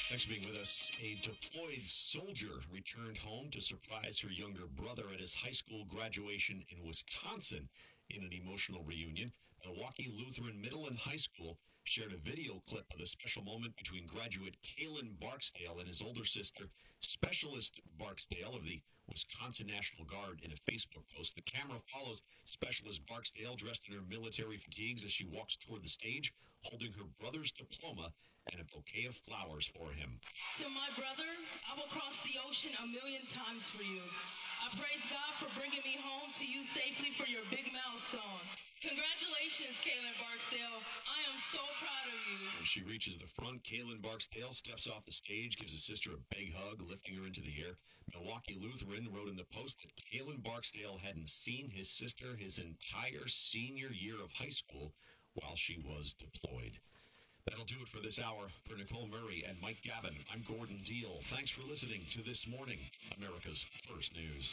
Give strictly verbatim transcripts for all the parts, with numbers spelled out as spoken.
Thanks for being with us. A deployed soldier returned home to surprise her younger brother at his high school graduation in Wisconsin in an emotional reunion. Milwaukee Lutheran Middle and High School shared a video clip of the special moment between graduate Kalen Barksdale and his older sister, Specialist Barksdale of the Wisconsin National Guard, in a Facebook post. The camera follows Specialist Barksdale dressed in her military fatigues as she walks toward the stage, holding her brother's diploma and a bouquet of flowers for him. To my brother, I will cross the ocean a million times for you. I praise God for bringing me home to you safely for your big milestone. Congratulations, Kalen Barksdale. I am so proud of you. When she reaches the front, Kalen Barksdale steps off the stage, gives his sister a big hug, lifting her into the air. Milwaukee Lutheran wrote in the post that Kalen Barksdale hadn't seen his sister his entire senior year of high school while she was deployed. That'll do it for this hour. For Nicole Murray and Mike Gavin, I'm Gordon Deal. Thanks for listening to This Morning, America's First News.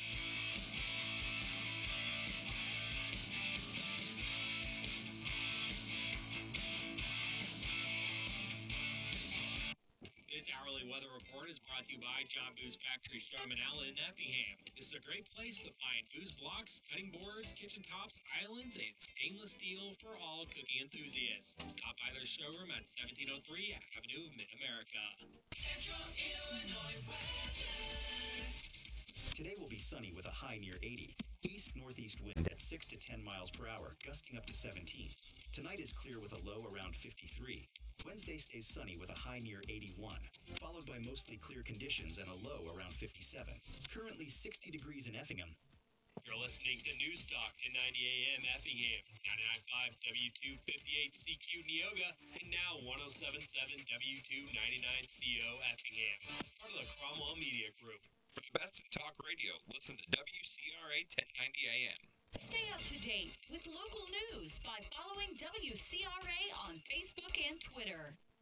This hourly weather report is brought to you by John Boo's Factory Sherman Allen in Effingham. This is a great place to find booze blocks, cutting boards, kitchen tops, islands, and stainless steel for all cooking enthusiasts. Stop by their showroom at seventeen oh three Avenue of Mid-America. Central Illinois weather. Today will be sunny with a high near eighty. East-northeast wind at six to ten miles per hour, gusting up to seventeen. Tonight is clear with a low around fifty-three. Wednesday stays sunny with a high near eighty-one, followed by mostly clear conditions and a low around fifty-seven. Currently sixty degrees in Effingham. You're listening to News Talk at ninety A M Effingham, ninety-nine point five W two fifty-eight C Q Neoga, and now one oh seven point seven W two ninety-nine C O Effingham, part of the Cromwell Media Group. For the best in talk radio, listen to W C R A ten ninety A M. Stay up to date with local news by following W C R A on Facebook and Twitter.